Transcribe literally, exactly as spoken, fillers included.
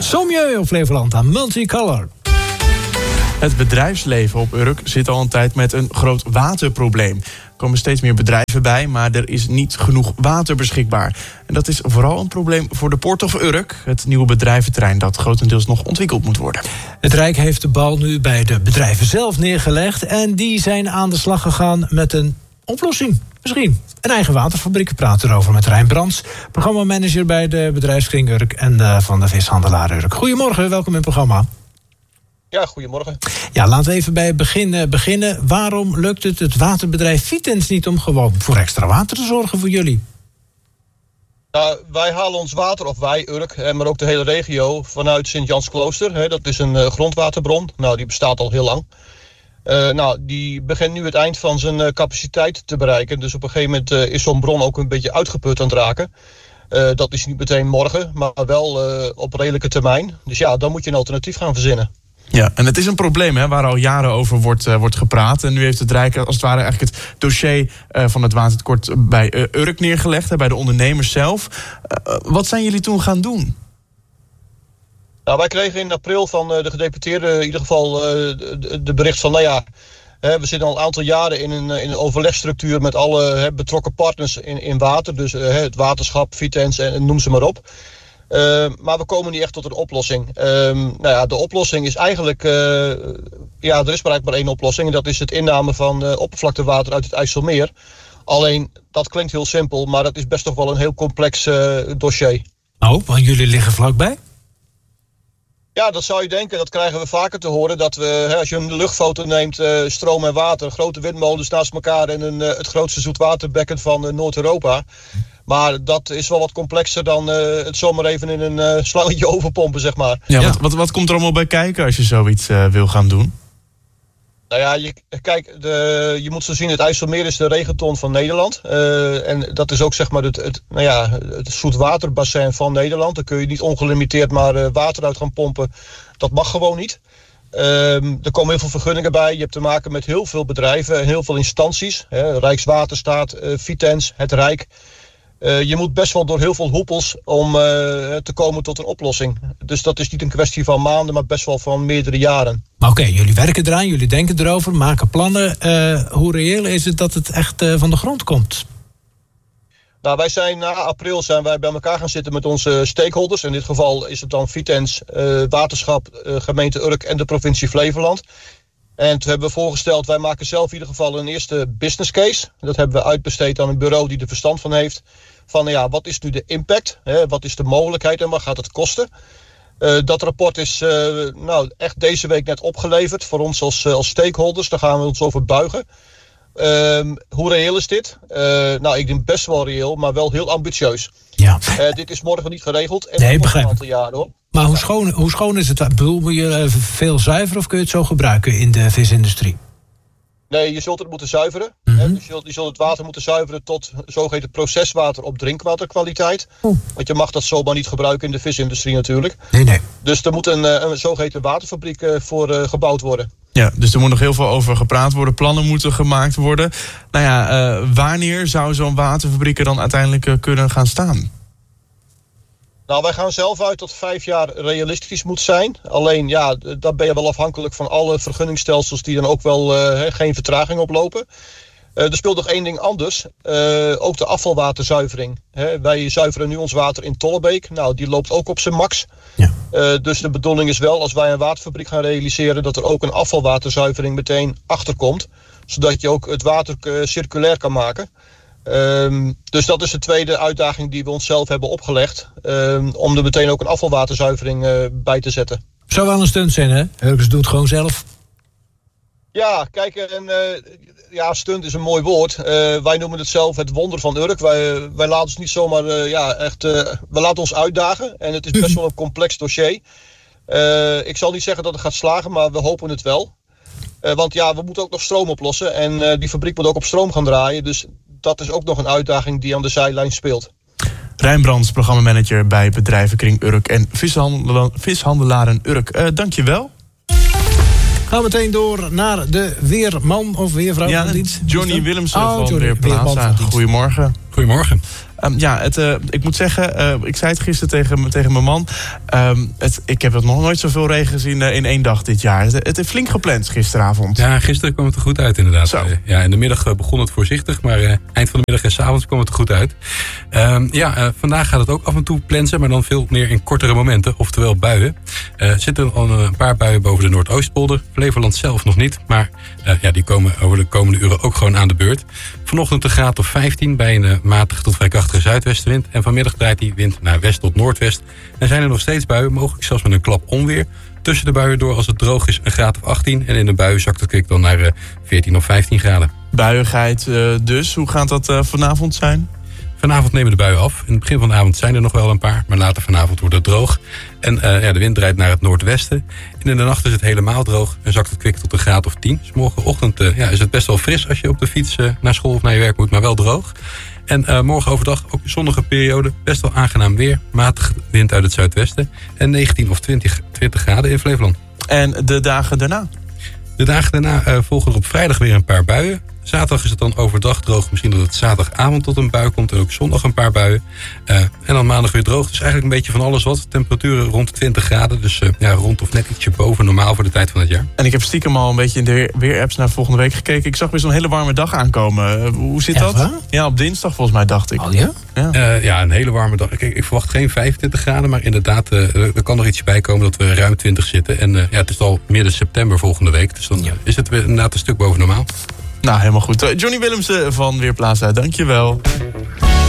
Sommieu op Flevoland aan Multicolor. Het bedrijfsleven op Urk zit al een tijd met een groot waterprobleem. Er komen steeds meer bedrijven bij, maar er is niet genoeg water beschikbaar. En dat is vooral een probleem voor de Port of Urk, het nieuwe bedrijventerrein dat grotendeels nog ontwikkeld moet worden. Het Rijk heeft de bal nu bij de bedrijven zelf neergelegd en die zijn aan de slag gegaan met een oplossing. Misschien een eigen waterfabriek. We praten erover met Rijn Brands, programmamanager bij de bedrijfskring Urk en uh, van de vishandelaar Urk. Goedemorgen, welkom in het programma. Ja, goedemorgen. Ja, laten we even bij het begin uh, beginnen. Waarom lukt het het waterbedrijf Vitens niet om gewoon voor extra water te zorgen voor jullie? Nou, wij halen ons water, of wij, Urk, maar ook de hele regio, vanuit Sint-Jansklooster. Dat is een uh, grondwaterbron. Nou, die bestaat al heel lang. Uh, nou, die begint nu het eind van zijn uh, capaciteit te bereiken. Dus op een gegeven moment uh, is zo'n bron ook een beetje uitgeput aan het raken. Uh, dat is niet meteen morgen, maar wel uh, op redelijke termijn. Dus ja, dan moet je een alternatief gaan verzinnen. Ja, en het is een probleem hè, waar al jaren over wordt, uh, wordt gepraat. En nu heeft het Rijk als het ware eigenlijk het dossier uh, van het watertekort bij uh, Urk neergelegd, hè, bij de ondernemers zelf. Uh, wat zijn jullie toen gaan doen? Nou, wij kregen in april van uh, de gedeputeerden in ieder geval uh, de, de bericht van, nou ja, hè, we zitten al een aantal jaren in een, in een overlegstructuur met alle hè, betrokken partners in, in water. Dus uh, het waterschap, Vitens en, en noem ze maar op. Uh, maar we komen niet echt tot een oplossing. Uh, nou ja, de oplossing is eigenlijk, uh, ja, er is maar eigenlijk maar één oplossing. En dat is het inname van uh, oppervlaktewater uit het IJsselmeer. Alleen, dat klinkt heel simpel, maar dat is best toch wel een heel complex uh, dossier. Oh, want jullie liggen vlakbij? Ja, dat zou je denken. Dat krijgen we vaker te horen. Dat we, hè, als je een luchtfoto neemt, uh, stroom en water, grote windmolens naast elkaar en een, uh, het grootste zoetwaterbekken van uh, Noord-Europa. Maar dat is wel wat complexer dan uh, het zomaar even in een uh, slangetje overpompen, zeg maar. Ja, ja. Wat, wat, wat komt er allemaal bij kijken als je zoiets uh, wil gaan doen? Nou ja, je, kijk, de, je moet zo zien, het IJsselmeer is de regenton van Nederland. Uh, en dat is ook zeg maar het, het, nou ja, het zoetwaterbassin van Nederland. Daar kun je niet ongelimiteerd maar uh, water uit gaan pompen. Dat mag gewoon niet. Um, er komen heel veel vergunningen bij. Je hebt te maken met heel veel bedrijven en heel veel instanties. Hè, Rijkswaterstaat, uh, Vitens, het Rijk. Uh, je moet best wel door heel veel hoepels om uh, te komen tot een oplossing. Dus dat is niet een kwestie van maanden, maar best wel van meerdere jaren. Maar oké, okay, jullie werken eraan, jullie denken erover, maken plannen. Uh, hoe reëel is het dat het echt uh, van de grond komt? Nou, wij zijn na april zijn wij bij elkaar gaan zitten met onze stakeholders. In dit geval is het dan Vitens, uh, Waterschap, uh, gemeente Urk en de provincie Flevoland. En toen hebben we voorgesteld, wij maken zelf in ieder geval een eerste business case. Dat hebben we uitbesteed aan een bureau die er verstand van heeft. Van ja, wat is nu de impact? Hè? Wat is de mogelijkheid en wat gaat het kosten? Uh, dat rapport is uh, nou, echt deze week net opgeleverd voor ons als, uh, als stakeholders. Daar gaan we ons over buigen. Uh, hoe reëel is dit? Uh, nou, ik denk best wel reëel, maar wel heel ambitieus. Ja. Uh, dit is morgen niet geregeld. En nee, dat nog begrijp een aantal jaren hoor. Maar hoe schoon, hoe schoon is het? Ik bedoel, moet je veel zuiveren of kun je het zo gebruiken in de visindustrie? Nee, je zult het moeten zuiveren. Mm-hmm. Hè? Dus je, je zult het water moeten zuiveren tot zogeheten proceswater op drinkwaterkwaliteit. Oh. Want je mag dat zomaar niet gebruiken in de visindustrie natuurlijk. Nee, nee. Dus er moet een, een zogeheten waterfabriek voor uh, gebouwd worden. Ja, dus er moet nog heel veel over gepraat worden. Plannen moeten gemaakt worden. Nou ja, uh, wanneer zou zo'n waterfabriek er dan uiteindelijk uh, kunnen gaan staan? Nou, wij gaan zelf uit dat vijf jaar realistisch moet zijn. Alleen, ja, dan ben je wel afhankelijk van alle vergunningstelsels die dan ook wel uh, geen vertraging oplopen. Uh, er speelt nog één ding anders. Uh, ook de afvalwaterzuivering. Hè. Wij zuiveren nu ons water in Tollebeek. Nou, die loopt ook op zijn max. Ja. Uh, dus de bedoeling is wel, als wij een waterfabriek gaan realiseren, dat er ook een afvalwaterzuivering meteen achterkomt. Zodat je ook het water uh, circulair kan maken. Um, dus dat is de tweede uitdaging die we onszelf hebben opgelegd. Um, om er meteen ook een afvalwaterzuivering uh, bij te zetten. Zou wel een stunt zijn, hè? Urkers doet het gewoon zelf. Ja, kijk, en, uh, ja, stunt is een mooi woord. Uh, wij noemen het zelf het wonder van Urk. Wij, wij laten ons niet zomaar, uh, ja, echt, uh, we laten ons uitdagen. En het is best wel een complex dossier. Uh, ik zal niet zeggen dat het gaat slagen, maar we hopen het wel. Uh, want ja, we moeten ook nog stroom oplossen. En uh, die fabriek moet ook op stroom gaan draaien. Dus dat is ook nog een uitdaging die aan de zijlijn speelt. Rijn Brands, programmamanager bij bedrijvenkring Urk en vishandela- vishandelaren Urk. Uh, Dank je wel. Gaan we meteen door naar de weerman of weervrouw ja, van dienst. Johnny Willemsen oh, van Johnny, Weerplaza. Goedemorgen. Goedemorgen. Um, ja, het, uh, ik moet zeggen, uh, ik zei het gisteren tegen, tegen mijn man. Um, het, ik heb nog nooit zoveel regen gezien uh, in één dag dit jaar. Het, het heeft flink gepland gisteravond. Ja, gisteren kwam het er goed uit inderdaad. Zo. Ja, in de middag uh, begon het voorzichtig, maar uh, eind van de middag en 's avonds kwam het er goed uit. Um, ja, uh, vandaag gaat het ook af en toe plensen, maar dan veel meer in kortere momenten, oftewel buien. Er uh, zitten al een paar buien boven de Noordoostpolder. Flevoland zelf nog niet, maar uh, ja, die komen over de komende uren ook gewoon aan de beurt. Vanochtend een graad of vijftien bij een uh, matige tot vrij krachtige zuidwestenwind. En vanmiddag draait die wind naar west tot noordwest. En zijn er nog steeds buien, mogelijk zelfs met een klap onweer. Tussen de buien door, als het droog is, een graad of achttien. En in de buien zakt het kwik dan naar uh, veertien of vijftien graden. Buiigheid uh, dus. Hoe gaat dat uh, vanavond zijn? Vanavond nemen de buien af. In het begin van de avond zijn er nog wel een paar. Maar later vanavond wordt het droog. En uh, ja, de wind draait naar het noordwesten. En in de nacht is het helemaal droog. En zakt het kwik tot een graad of tien. Dus morgenochtend uh, ja, is het best wel fris als je op de fiets uh, naar school of naar je werk moet. Maar wel droog. En uh, morgen overdag ook een zonnige periode. Best wel aangenaam weer. Matige wind uit het zuidwesten. En negentien of twintig, twintig graden in Flevoland. En de dagen daarna? De dagen daarna uh, volgen er op vrijdag weer een paar buien. Zaterdag is het dan overdag droog. Misschien dat het zaterdagavond tot een bui komt. En ook zondag een paar buien. Uh, en dan maandag weer droog. Dus eigenlijk een beetje van alles wat. Temperaturen rond twintig graden. Dus uh, ja, rond of net ietsje boven normaal voor de tijd van het jaar. En ik heb stiekem al een beetje in de weerapps naar volgende week gekeken. Ik zag weer zo'n hele warme dag aankomen. Uh, hoe zit dat? Waar? Ja, op dinsdag volgens mij dacht ik. Oh ja? Ja, uh, ja een hele warme dag. Kijk, ik verwacht geen vijfentwintig graden. Maar inderdaad, uh, er kan nog ietsje bij komen dat we ruim twintig zitten. En uh, ja, het is al midden september volgende week. Dus dan uh, is het weer inderdaad een stuk boven normaal. Nou, helemaal goed. Johnny Willemsen van Weerplaza, dankjewel.